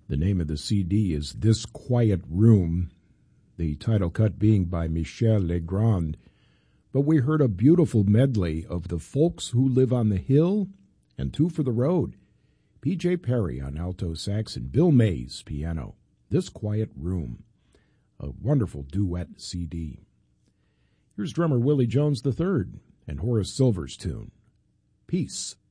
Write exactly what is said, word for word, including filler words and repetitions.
The name of the C D is This Quiet Room, the title cut being by Michel Legrand. But we heard a beautiful medley of The Folks Who Live on the Hill and Two for the Road. P J Perry on alto sax and Bill Mays piano. This Quiet Room, a wonderful duet C D. Here's drummer Willie Jones the third and Horace Silver's tune, Peace.